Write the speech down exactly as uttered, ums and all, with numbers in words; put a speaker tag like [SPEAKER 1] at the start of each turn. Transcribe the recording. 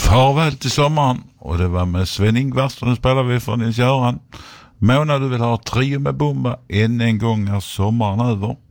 [SPEAKER 1] Farväl till sommaren. Och det var med Sven-Ingvars, och nu spelar vi för Nils-Göran. Mona, du vill ha Trio med Bomba. Än en gång är sommaren över.